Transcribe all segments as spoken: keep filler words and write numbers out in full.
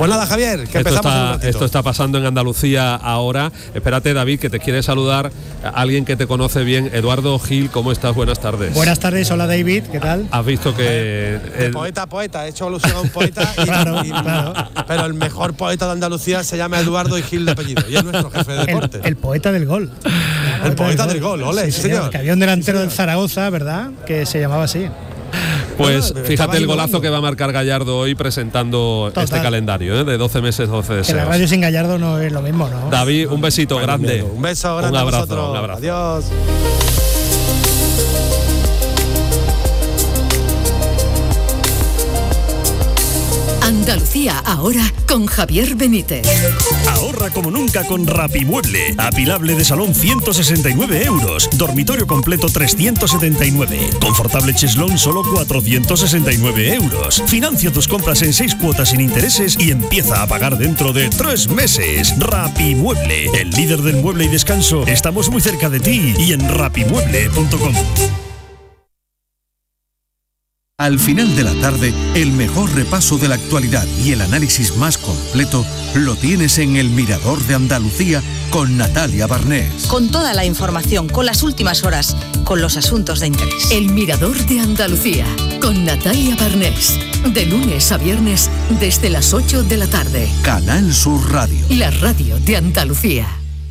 Pues nada, Javier, que esto empezamos. Está, esto está pasando en Andalucía ahora. Espérate, David, que te quiere saludar a alguien que te conoce bien. Eduardo Gil, ¿cómo estás? Buenas tardes. Buenas tardes, hola David, ¿qué tal? Has visto que... El... Poeta, poeta, he hecho alusión a un poeta. y, claro, y, claro. Pero el mejor poeta de Andalucía se llama Eduardo y Gil de apellido. Y es nuestro jefe de deporte. El, el poeta del gol. El, el poeta del gol, del gol ole, sí, señor. señor. Que había un delantero sí, del Zaragoza, ¿verdad? Que se llamaba así. Pues fíjate el golazo que va a marcar Gallardo hoy presentando Total. este calendario, ¿eh? De doce meses, doce deseos. Que la radio sin Gallardo no es lo mismo, ¿no? David, un besito bueno, grande. Un beso grande un abrazo, a vosotros. Un abrazo. Adiós. Andalucía ahora con Javier Benítez. Ahorra como nunca con Rapimueble. Apilable de salón ciento sesenta y nueve euros. Dormitorio completo trescientos setenta y nueve. Confortable cheslón solo cuatrocientos sesenta y nueve euros. Financia tus compras en seis cuotas sin intereses y empieza a pagar dentro de tres meses. Rapimueble, el líder del mueble y descanso. Estamos muy cerca de ti y en rapimueble punto com. Al final de la tarde, el mejor repaso de la actualidad y el análisis más completo lo tienes en El Mirador de Andalucía con Natalia Barnés. Con toda la información, con las últimas horas, con los asuntos de interés. El Mirador de Andalucía con Natalia Barnés. De lunes a viernes desde las ocho de la tarde. Canal Sur Radio. La radio de Andalucía.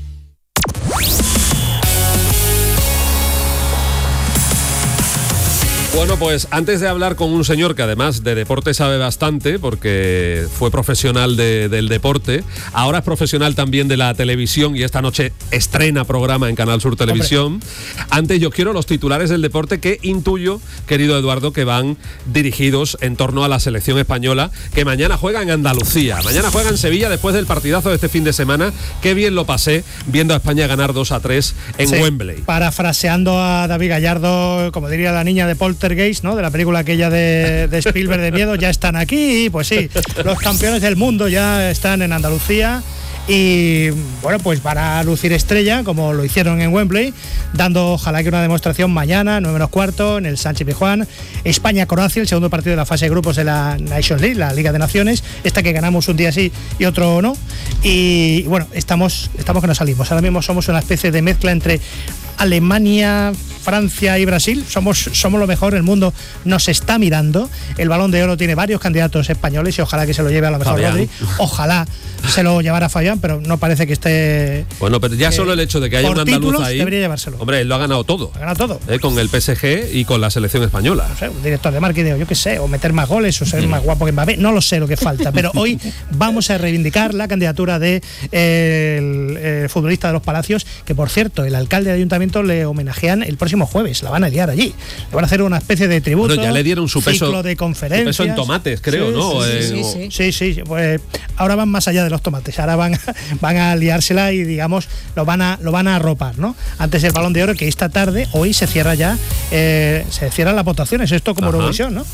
Bueno, pues antes de hablar con un señor que además de deporte sabe bastante, porque fue profesional de, del deporte, ahora es profesional también de la televisión y esta noche estrena programa en Canal Sur Televisión. Hombre. Antes yo quiero los titulares del deporte que intuyo, querido Eduardo, que van dirigidos en torno a la selección española, que mañana juega en Andalucía. Mañana juega en Sevilla después del partidazo de este fin de semana. Qué bien lo pasé viendo a España ganar dos a tres en sí, Wembley. Parafraseando a David Gallardo, como diría la niña de Poltergeist, ¿no? De la película aquella de, de Spielberg de miedo, ya están aquí, pues sí, los campeones del mundo ya están en Andalucía y bueno, pues van a lucir estrella como lo hicieron en Wembley, dando ojalá que una demostración mañana, nueve menos cuarto, en el Sánchez Pizjuán. España-Croacia, el segundo partido de la fase de grupos de la Nations League, la Liga de Naciones, esta que ganamos un día sí y otro no, y bueno, estamos, estamos que nos salimos, ahora mismo somos una especie de mezcla entre Alemania, Francia y Brasil, somos, somos lo mejor, el mundo nos está mirando, el Balón de Oro tiene varios candidatos españoles y ojalá que se lo lleve a lo mejor Fabián. Rodri, ojalá se lo llevara Fabián, pero no parece que esté... Bueno, pero ya solo el hecho de que haya un andaluz ahí, debería llevárselo. Hombre, él lo ha ganado todo. Ha ganado todo. Eh, con el P S G y con la selección española. No sé, un director de marketing, yo qué sé, o meter más goles, o ser mm. más guapo que Mbappé, no lo sé lo que falta, pero hoy vamos a reivindicar la candidatura de eh, el, el futbolista de los Palacios, que por cierto, el alcalde de ayuntamiento le homenajean el próximo jueves, la van a liar allí. Le van a hacer una especie de tributo, bueno, ya le dieron su peso, ciclo de conferencias. Su peso en tomates, creo, sí, ¿no? Sí, eh, sí, o... sí, sí, sí, sí, pues ahora van más allá de los tomates, ahora van, van a liársela y digamos, lo van a lo van a arropar, ¿no? Antes el Balón de Oro, que esta tarde, hoy se cierra ya, eh, se cierran las votaciones, esto como Eurovisión, ¿no?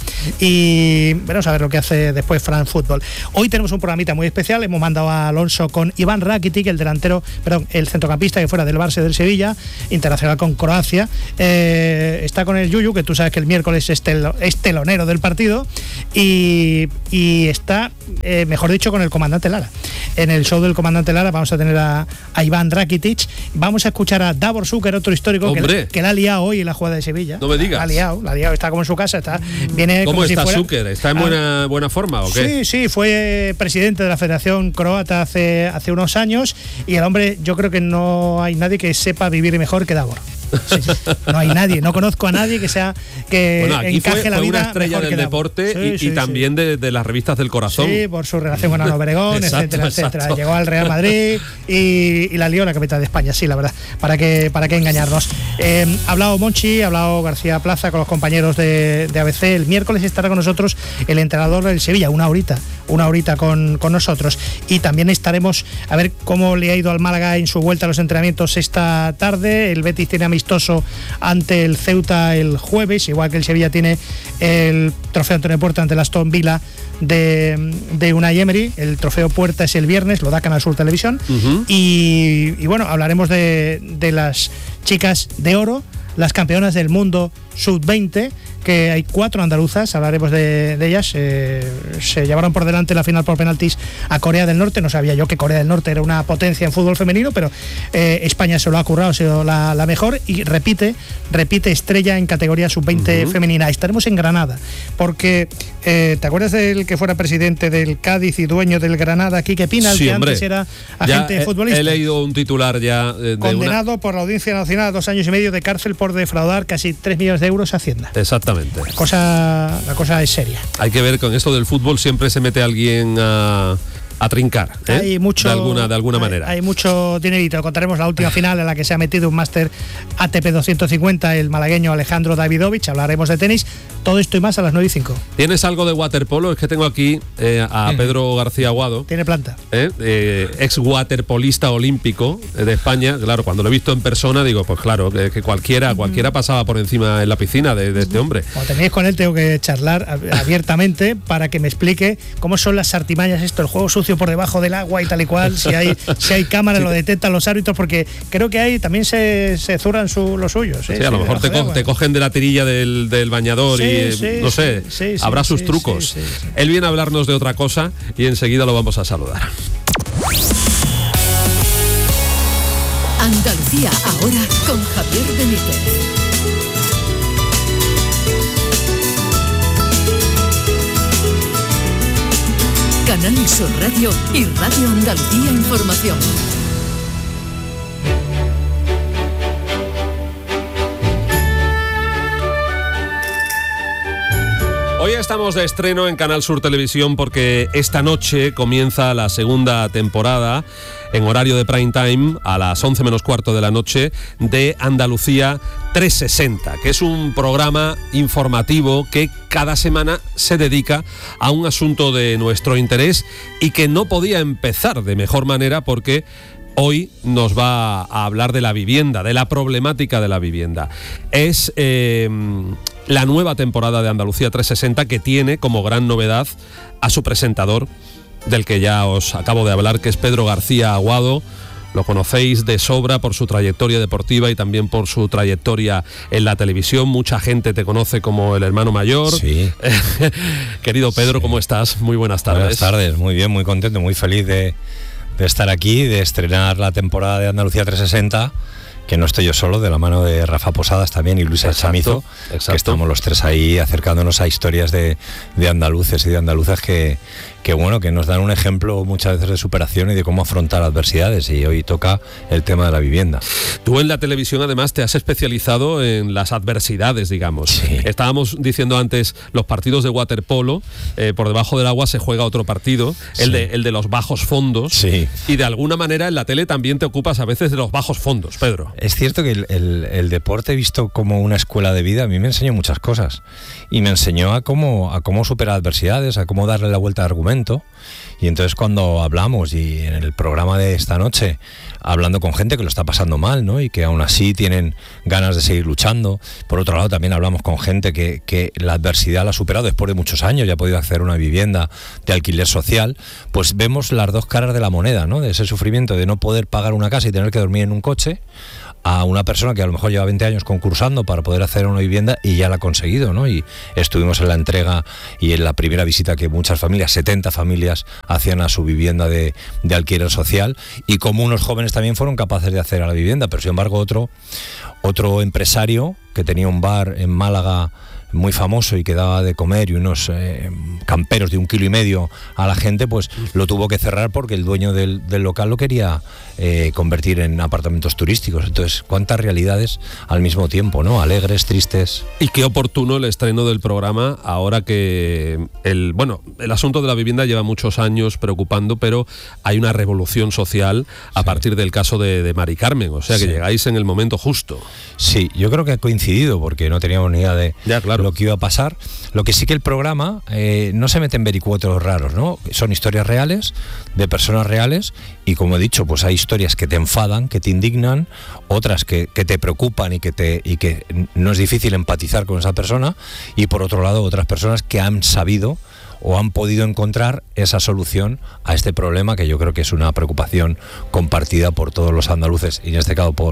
Y vamos a ver lo que hace después France Football. Hoy tenemos un programita muy especial, hemos mandado a Alonso con Iván Rakitic, el delantero, perdón, el centrocampista que fuera del Barça del Sevilla, internacional con Croacia, eh, está con el Yuyu, que tú sabes que el miércoles es, tel, es telonero del partido, y, y está, eh, mejor dicho, con el comandante Lara. En el show del comandante Lara vamos a tener a, a Iván Rakitic, vamos a escuchar a Davor Šuker, otro histórico que, que la ha liado hoy en la jugada de Sevilla. No me digas. La ha liado, la ha liado, está como en su casa, está, viene ¿Cómo como está si fuera, Šuker? ¿Está en buena, ah, buena forma o qué? Sí, sí, fue presidente de la Federación Croata hace, hace unos años y el hombre, yo creo que no hay nadie que sepa vivir mejor que Davor. Sí, sí. No hay nadie, no conozco a nadie que sea que bueno, aquí encaje fue, la fue vida una estrella del deporte sí, y, sí, y también sí. de, de las revistas del corazón. Sí, por su relación con Ana Obregón, exacto, etcétera, exacto. etcétera. Llegó al Real Madrid y, y la lió la capital de España, sí, la verdad. ¿Para qué, para qué engañarnos? Eh, ha hablado Monchi, ha hablado García Plaza con los compañeros de, de A B C. El miércoles estará con nosotros el entrenador del Sevilla, una horita, una horita con, con nosotros. Y también estaremos a ver cómo le ha ido al Málaga en su vuelta a los entrenamientos esta tarde. El Betis tiene amistoso ante el Ceuta el jueves, igual que el Sevilla tiene el trofeo Antonio Puerta ante el Aston Villa de, de Unai Emery. El trofeo Puerta es el viernes, lo da Canal Sur Televisión. Uh-huh. y, y bueno, hablaremos de, de las chicas de oro, las campeonas del mundo sub veinte, porque hay cuatro andaluzas, hablaremos de, de ellas. Eh, se llevaron por delante la final por penaltis a Corea del Norte. No sabía yo que Corea del Norte era una potencia en fútbol femenino, pero eh, España se lo ha currado, ha sido la, la mejor y repite, repite estrella en categoría sub veinte uh-huh. femenina. Estaremos en Granada, porque eh, ¿te acuerdas del que fuera presidente del Cádiz y dueño del Granada, Quique Pina, el sí, que hombre, antes era agente he, futbolista? He leído un titular ya eh, de condenado una... por la Audiencia Nacional a dos años y medio de cárcel por defraudar casi tres millones de euros a Hacienda. Exactamente. La cosa, la cosa es seria. Hay que ver, con esto del fútbol siempre se mete alguien a... a trincar, ¿eh? Hay mucho, de alguna, de alguna hay, manera. Hay mucho dinerito. Contaremos la última final en la que se ha metido un máster A T P doscientos cincuenta el malagueño Alejandro Davidovich. Hablaremos de tenis. Todo esto y más a las nueve y cinco. ¿Tienes algo de waterpolo? Es que tengo aquí eh, a Pedro García Aguado. Tiene planta. ¿Eh? Eh, ex waterpolista olímpico de España. Claro, cuando lo he visto en persona digo, pues claro, que, que cualquiera, cualquiera pasaba por encima en la piscina de, de este hombre. Cuando tenéis con él tengo que charlar abiertamente para que me explique cómo son las artimañas, esto, el juego sucio por debajo del agua y tal y cual, si hay si hay cámaras lo detectan los árbitros, porque creo que ahí también se, se zurran su, los suyos. ¿eh? Sí, a lo sí, mejor te, co te cogen de la tirilla del, del bañador sí, y sí, no sé, sí, sí, habrá sí, sus sí, trucos. sí, sí, sí. Él viene a hablarnos de otra cosa y enseguida lo vamos a saludar. Andalucía ahora con Javier Benítez. Canal Sur Radio y Radio Andalucía Información. Hoy estamos de estreno en Canal Sur Televisión porque esta noche comienza la segunda temporada en horario de prime time a las once menos cuarto de la noche de Andalucía trescientos sesenta, que es un programa informativo que cada semana se dedica a un asunto de nuestro interés y que no podía empezar de mejor manera porque hoy nos va a hablar de la vivienda, de la problemática de la vivienda. Es eh, la nueva temporada de Andalucía trescientos sesenta que tiene como gran novedad a su presentador, del que ya os acabo de hablar, que es Pedro García Aguado. Lo conocéis de sobra por su trayectoria deportiva y también por su trayectoria en la televisión. Mucha gente te conoce como el hermano mayor. Sí. Querido Pedro, sí. ¿Cómo estás? Muy buenas tardes. Buenas tardes, muy bien, muy contento, muy feliz de, de estar aquí, de estrenar la temporada de Andalucía trescientos sesenta, que no estoy yo solo, de la mano de Rafa Posadas también y Luisa Chamizo, exacto. Que estamos los tres ahí acercándonos a historias de, de andaluces y de andaluzas que, que bueno, que nos dan un ejemplo muchas veces de superación y de cómo afrontar adversidades, y hoy toca el tema de la vivienda. Tú en la televisión además te has especializado en las adversidades, digamos. Sí. Estábamos diciendo antes los partidos de waterpolo, eh, por debajo del agua se juega otro partido, sí. el, de, el de los bajos fondos, sí. Y de alguna manera en la tele también te ocupas a veces de los bajos fondos, Pedro. Es cierto que el, el, el deporte visto como una escuela de vida a mí me enseñó muchas cosas, y me enseñó a cómo, a cómo superar adversidades, a cómo darle la vuelta al argumento. Y entonces cuando hablamos, y en el programa de esta noche, hablando con gente que lo está pasando mal, ¿no? Y que aún así tienen ganas de seguir luchando. Por otro lado, también hablamos con gente que, que la adversidad la ha superado después de muchos años y ha podido acceder a una vivienda de alquiler social. Pues vemos las dos caras de la moneda, ¿no? De ese sufrimiento de no poder pagar una casa y tener que dormir en un coche, a una persona que a lo mejor lleva veinte años concursando para poder hacer una vivienda y ya la ha conseguido, ¿no? Y estuvimos en la entrega y en la primera visita que muchas familias, setenta familias, hacían a su vivienda de, de alquiler social, y como unos jóvenes también fueron capaces de hacer a la vivienda, pero sin embargo otro, otro empresario que tenía un bar en Málaga muy famoso y que daba de comer y unos eh, camperos de un kilo y medio a la gente, pues lo tuvo que cerrar porque el dueño del, del local lo quería eh, convertir en apartamentos turísticos. Entonces, cuántas realidades al mismo tiempo, ¿no? Alegres, tristes. Y qué oportuno el estreno del programa ahora que el bueno el asunto de la vivienda lleva muchos años preocupando, pero hay una revolución social a sí. partir del caso de, de Mari Carmen, o sea que sí. llegáis en el momento justo. Sí, yo creo que ha coincidido porque no teníamos ni idea de ya, claro. lo que iba a pasar. Lo que sí que el programa eh, no se mete en vericuetos raros, ¿no? Son historias reales, de personas reales, y como he dicho, pues hay historias que te enfadan, que te indignan, otras que, que te preocupan y que, te, y que no es difícil empatizar con esa persona, y por otro lado otras personas que han sabido o han podido encontrar esa solución a este problema, que yo creo que es una preocupación compartida por todos los andaluces, y en este caso por,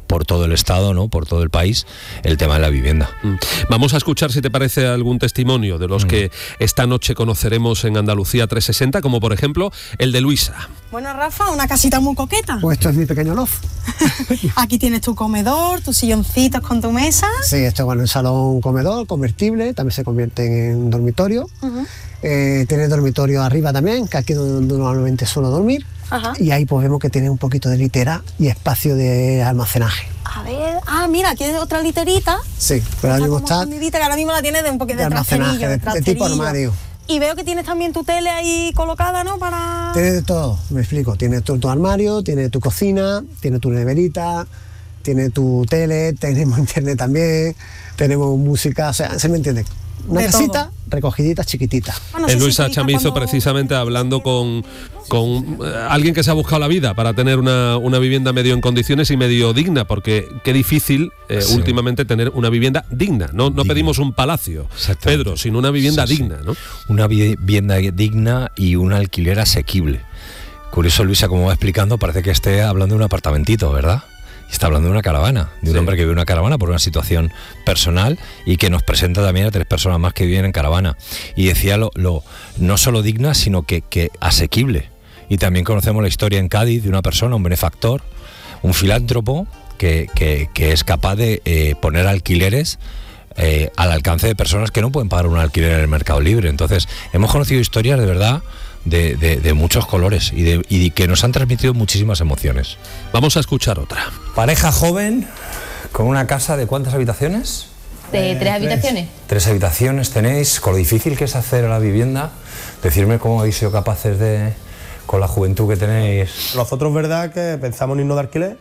por todo el Estado, ¿no? Por todo el país, el tema de la vivienda. Mm. Vamos a escuchar, si te parece, algún testimonio de los mm. que esta noche conoceremos en Andalucía trescientos sesenta, como por ejemplo el de Luisa. Bueno, Rafa, una casita muy coqueta. Pues esto es mi pequeño loft. Aquí tienes tu comedor, tus silloncitos con tu mesa. Sí, esto es bueno, el salón comedor, convertible, también se convierte en dormitorio. Uh-huh. Eh, tiene dormitorio arriba también, que aquí es donde normalmente suelo dormir. Ajá. Y ahí pues vemos que tiene un poquito de litera y espacio de almacenaje. A ver, ah, mira, aquí hay otra literita. Sí, pero ahora mismo está... Que ahora mismo la tiene de un poquito de, de almacenaje, de, de tipo armario. Y veo que tienes también tu tele ahí colocada, ¿no? Para... Tiene de todo, me explico. Tiene tu, tu armario, tiene tu cocina, tiene tu neverita, tiene tu tele, tenemos internet también, tenemos música, o sea, ¿se me entiende? Una de casita todo. Recogidita, chiquitita. Bueno, no sé Luisa si Chamizo, cuando... precisamente hablando con, con eh, alguien que se ha buscado la vida para tener una, una vivienda medio en condiciones y medio digna, porque qué difícil eh, sí. últimamente tener una vivienda digna. No, no pedimos un palacio, Pedro, sino una vivienda sí, digna, sí. ¿no? Una vivienda digna y un alquiler asequible. Curioso, Luisa, como va explicando, parece que esté hablando de un apartamentito, ¿verdad? Está hablando de una caravana, de un sí. hombre que vive en una caravana por una situación personal y que nos presenta también a tres personas más que viven en caravana. Y decía lo, lo no solo digna, sino que, que asequible. Y también conocemos la historia en Cádiz de una persona, un benefactor, un filántropo, que, que, que es capaz de eh, poner alquileres eh, al alcance de personas que no pueden pagar un alquiler en el mercado libre. Entonces, hemos conocido historias de verdad... De, de, de muchos colores y, de, y que nos han transmitido muchísimas emociones. Vamos a escuchar otra. Pareja joven con una casa de ¿cuántas habitaciones? De eh, tres habitaciones. Tres. tres habitaciones tenéis, con lo difícil que es hacer a la vivienda, decirme cómo habéis sido capaces de, con la juventud que tenéis. Nosotros, verdad, que pensamos en irnos de alquiler.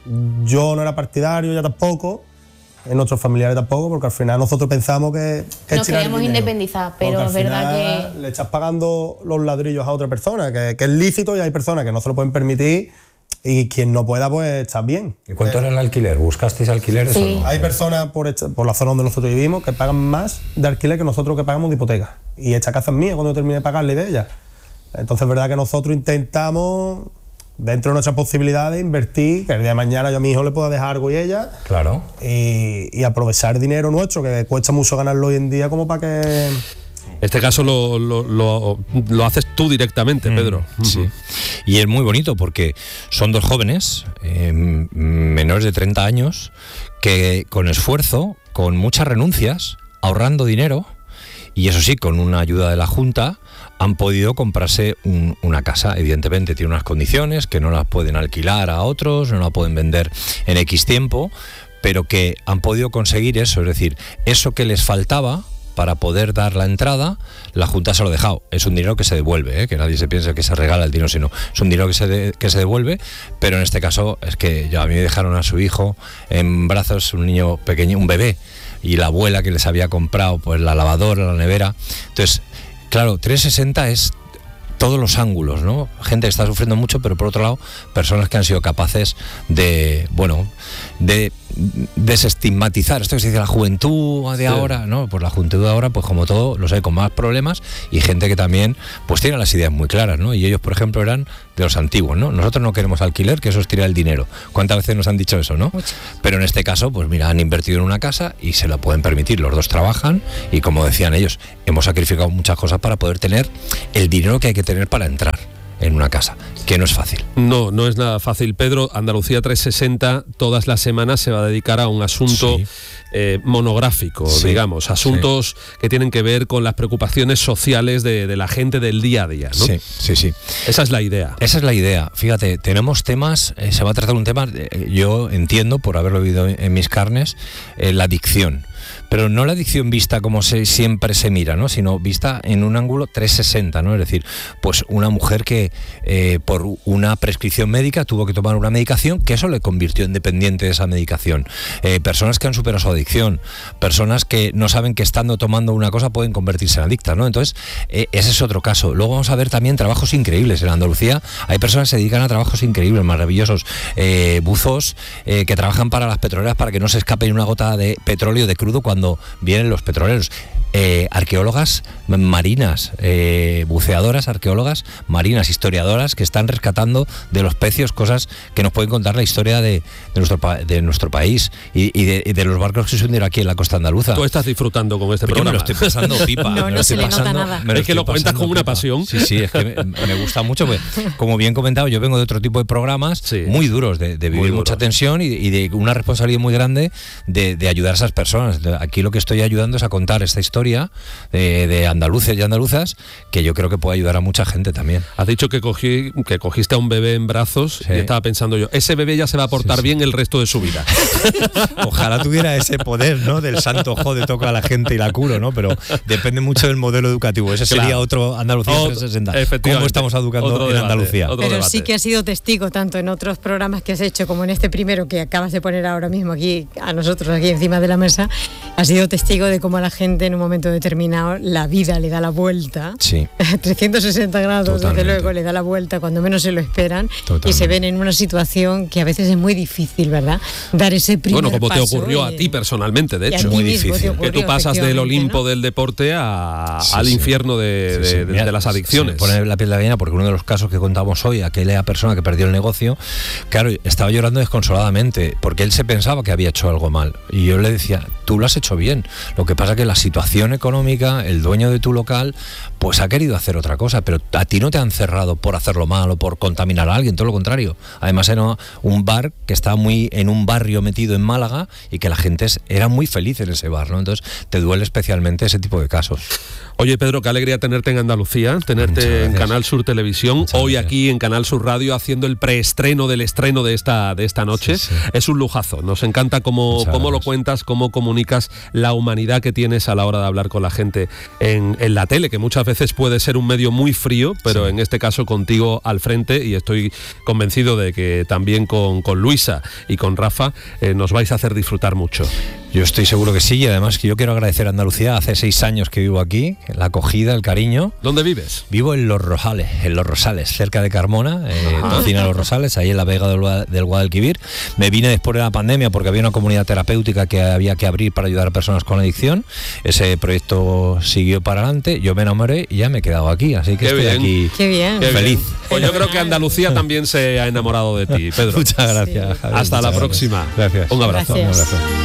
Yo no era partidario, ya tampoco. En nuestros familiares tampoco, porque al final nosotros pensamos que... que nos queríamos independizar, pero es verdad que... Le estás pagando los ladrillos a otra persona, que, que es lícito, y hay personas que no se lo pueden permitir, y quien no pueda, pues está bien. ¿Y cuánto eh, era el alquiler? ¿Buscasteis alquileres sí. o no? Hay personas por, esta, por la zona donde nosotros vivimos que pagan más de alquiler que nosotros que pagamos de hipoteca. Y esta casa es mía cuando termine de pagarle de ella. Entonces es verdad que nosotros intentamos... dentro de nuestras posibilidades, invertir, que el día de mañana yo a mi hijo le pueda dejar algo y ella. Claro. Y, y aprovechar el dinero nuestro, que cuesta mucho ganarlo hoy en día, como para que... En este caso lo, lo, lo, lo haces tú directamente, mm, Pedro. Sí. Uh-huh. Y es muy bonito porque son dos jóvenes, eh, menores de treinta años, que con esfuerzo, con muchas renuncias, ahorrando dinero, y eso sí, con una ayuda de la Junta, han podido comprarse un, una casa. Evidentemente tiene unas condiciones que no las pueden alquilar a otros, no la pueden vender en X tiempo, pero que han podido conseguir eso, es decir, eso que les faltaba para poder dar la entrada, la Junta se lo ha dejado. Es un dinero que se devuelve, ¿eh? Que nadie se piense que se regala el dinero, sino es un dinero que se, de, que se devuelve, pero en este caso es que ya a mí me dejaron a su hijo en brazos, un niño pequeño, un bebé, y la abuela que les había comprado pues la lavadora, la nevera. Entonces, claro, trescientos sesenta es todos los ángulos, ¿no? Gente que está sufriendo mucho, pero por otro lado, personas que han sido capaces de, bueno, de desestigmatizar esto que se dice la juventud de sí. ahora, ¿no? Pues la juventud de ahora, pues como todo, los hay con más problemas, y gente que también, pues tiene las ideas muy claras, ¿no? Y ellos, por ejemplo, eran de los antiguos, ¿no? Nosotros no queremos alquiler, que eso es tirar el dinero. ¿Cuántas veces nos han dicho eso, no? Mucho. Pero en este caso, pues mira, han invertido en una casa y se lo pueden permitir. Los dos trabajan y, como decían ellos, hemos sacrificado muchas cosas para poder tener el dinero que hay que tener para entrar en una casa, que no es fácil. No, no es nada fácil, Pedro. Andalucía trescientos sesenta todas las semanas se va a dedicar a un asunto sí. eh, monográfico, sí. digamos, asuntos sí. que tienen que ver con las preocupaciones sociales de, de la gente del día a día, ¿no? Sí, sí, sí. Esa es la idea. Esa es la idea. Fíjate, tenemos temas, eh, se va a tratar un tema, eh, yo entiendo, por haberlo vivido en mis carnes, eh, la adicción. Pero no la adicción vista como se, siempre se mira, ¿no? Sino vista en un ángulo trescientos sesenta, ¿no? Es decir, pues una mujer que eh, por una prescripción médica tuvo que tomar una medicación, que eso le convirtió en dependiente de esa medicación. Eh, personas que han superado su adicción, personas que no saben que estando tomando una cosa pueden convertirse en adictas, ¿no? Entonces, eh, ese es otro caso. Luego vamos a ver también trabajos increíbles. En Andalucía hay personas que se dedican a trabajos increíbles, maravillosos, eh, buzos eh, que trabajan para las petroleras para que no se escape una gota de petróleo, de crudo, cuando vienen los petroleros. eh, arqueólogas marinas, eh, buceadoras, arqueólogas marinas, historiadoras que están rescatando de los pecios cosas que nos pueden contar la historia de, de, nuestro, pa- de nuestro país y, y, de, y de los barcos que se hundieron aquí en la costa andaluza. Tú estás disfrutando con este Pues yo programa. me lo estoy pasando pipa. No, me no lo se estoy le nota pasando- nada. me lo Es que lo estoy cuentas pasando con una pipa. pasión. Sí, sí, es que me, me gusta mucho. Pues, como bien comentado, yo vengo de otro tipo de programas Sí. muy duros, de, de vivir Muy mucha duros. tensión y, y de una responsabilidad muy grande de, de ayudar a esas personas. De- Aquí lo que estoy ayudando es a contar esta historia de, de andaluces y andaluzas que yo creo que puede ayudar a mucha gente también. Has dicho que cogí, que cogiste a un bebé en brazos Sí. y estaba pensando yo, ese bebé ya se va a portar Sí, sí. bien el resto de su vida. Ojalá tuviera ese poder, ¿no? Del santo joder, toca a la gente y la curo, ¿no? Pero depende mucho del modelo educativo. Ese sería Claro. otro Andalucía Otro- trescientos sesenta. efectivamente. ¿Cómo estamos educando Otro en debate, Andalucía? otro Pero debate. sí que has sido testigo, tanto en otros programas que has hecho como en este primero que acabas de poner ahora mismo aquí a nosotros, aquí encima de la mesa, has sido testigo de cómo a la gente en un momento determinado la vida le da la vuelta. Sí. trescientos sesenta grados, Totalmente. desde luego, le da la vuelta cuando menos se lo esperan Totalmente. y se ven en una situación que a veces es muy difícil, ¿verdad? Dar ese primer Bueno, como te paso ocurrió a y- ti personalmente, de y a hecho. ti Muy mismo te difícil. ocurrió, Que tú pasas del efectivamente, Olimpo ¿no? del deporte a, Sí, al sí. infierno de, Sí, sí. de- de- Mira, de las se adicciones. me pone la piel de gallina porque uno de los casos que contamos hoy, aquella persona que perdió el negocio, claro, estaba llorando desconsoladamente porque él se pensaba que había hecho algo mal. Y yo le decía, tú lo has hecho bien. Lo que pasa que la situación económica, el dueño de tu local, pues ha querido hacer otra cosa, pero a ti no te han cerrado por hacerlo mal o por contaminar a alguien, todo lo contrario. Además era un bar que estaba muy en un barrio metido en Málaga y que la gente es- era muy feliz en ese bar, ¿no? Entonces te duele especialmente ese tipo de casos. Oye, Pedro, qué alegría tenerte en Andalucía, tenerte Muchas en gracias. Canal Sur Televisión, Muchas hoy gracias. aquí en Canal Sur Radio haciendo el preestreno del estreno de esta, de esta noche. Sí, sí. Es un lujazo, nos encanta cómo, Muchas cómo lo gracias. cuentas, cómo comunicas la humanidad que tienes a la hora de hablar con la gente en, en la tele, que muchas veces puede ser un medio muy frío, pero Sí. en este caso contigo al frente, y estoy convencido de que también con, con Luisa y con Rafa eh, nos vais a hacer disfrutar mucho. Yo estoy seguro que sí, y además que yo quiero agradecer a Andalucía. Hace seis años que vivo aquí, la acogida, el cariño. ¿Dónde vives? Vivo en Los Rosales, en Los Rosales, cerca de Carmona, eh, Tocina Los Rosales, ahí en la Vega del, Gua- del Guadalquivir. Me vine después de la pandemia porque había una comunidad terapéutica que había que abrir para ayudar a personas con adicción. Ese proyecto siguió para adelante, yo me enamoré y ya me he quedado aquí, así que Qué estoy bien. aquí Qué bien. Qué feliz. bien. Pues yo creo que Andalucía también se ha enamorado de ti, Pedro. Muchas gracias. Sí. Javier, Hasta la muchas próxima. Gracias. Un abrazo. Gracias. Un abrazo.